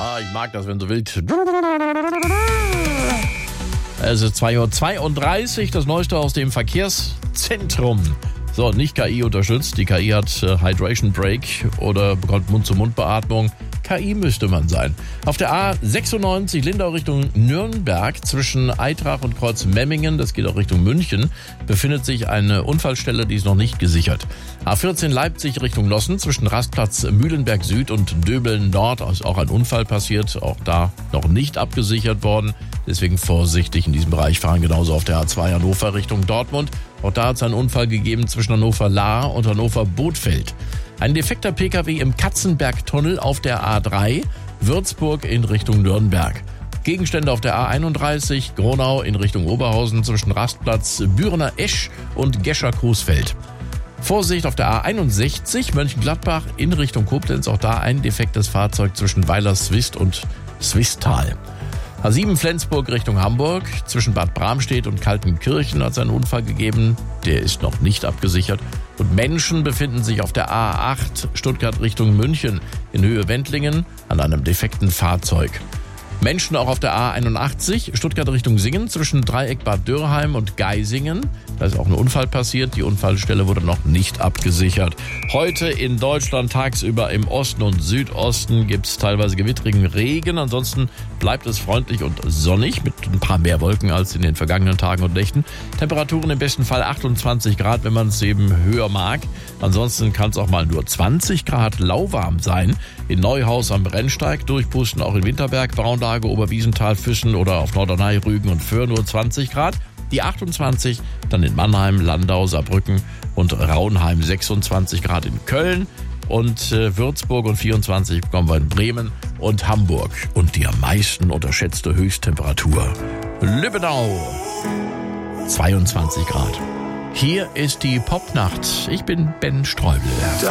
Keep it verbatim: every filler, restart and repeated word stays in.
Ah, ich mag das, wenn so wild. Es ist zwei Uhr zweiunddreißig, das Neueste aus dem Verkehrszentrum. So, nicht K I unterstützt. Die K I hat äh, Hydration Break oder bekommt Mund-zu-Mund-Beatmung. K I müsste man sein. Auf der A sechsundneunzig Lindau Richtung Nürnberg zwischen Eitrach und Kreuzmemmingen, das geht auch Richtung München, befindet sich eine Unfallstelle, die ist noch nicht gesichert. A vierzehn Leipzig Richtung Nossen zwischen Rastplatz Mühlenberg Süd und Döbeln Nord ist auch ein Unfall passiert, auch da noch nicht abgesichert worden. Deswegen vorsichtig in diesem Bereich fahren, genauso auf der A zwei Hannover Richtung Dortmund. Auch da hat es einen Unfall gegeben zwischen Hannover-Lahr und Hannover-Bothfeld. Ein defekter Pkw im Katzenbergtunnel auf der A drei, Würzburg in Richtung Nürnberg. Gegenstände auf der A einunddreißig, Gronau in Richtung Oberhausen zwischen Rastplatz Bürener Esch und Gescher-Coesfeld. Vorsicht auf der A einundsechzig, Mönchengladbach in Richtung Koblenz, auch da ein defektes Fahrzeug zwischen Weilerswist und Swisttal. A sieben Flensburg Richtung Hamburg, zwischen Bad Bramstedt und Kaltenkirchen hat es einen Unfall gegeben, der ist noch nicht abgesichert. Und Menschen befinden sich auf der A acht Stuttgart Richtung München in Höhe Wendlingen an einem defekten Fahrzeug. Menschen auch auf der A einundachtzig Stuttgart Richtung Singen zwischen Dreieck Bad Dürrheim und Geisingen. Da ist auch ein Unfall passiert. Die Unfallstelle wurde noch nicht abgesichert. Heute in Deutschland tagsüber im Osten und Südosten gibt es teilweise gewittrigen Regen. Ansonsten bleibt es freundlich und sonnig mit ein paar mehr Wolken als in den vergangenen Tagen und Nächten. Temperaturen im besten Fall achtundzwanzig Grad, wenn man es eben höher mag. Ansonsten kann es auch mal nur zwanzig Grad lauwarm sein. In Neuhaus am Rennsteig durchpusten, auch in Winterberg, Braunlage, Oberwiesenthal, Füssen oder auf Norderney, Rügen und Föhr nur zwanzig Grad. Die achtundzwanzig, dann in Mannheim, Landau, Saarbrücken und Raunheim sechsundzwanzig Grad in Köln und äh, Würzburg und vierundzwanzig bekommen wir in Bremen und Hamburg. Und die am meisten unterschätzte Höchsttemperatur Lübbenau, zweiundzwanzig Grad. Hier ist die Popnacht. Ich bin Ben Streubel.